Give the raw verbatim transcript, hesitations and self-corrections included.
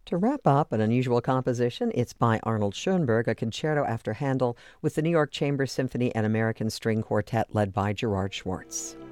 To wrap up an unusual composition, it's by Arnold Schoenberg, a concerto after Handel with the New York Chamber Symphony and American String Quartet led by Gerard Schwartz.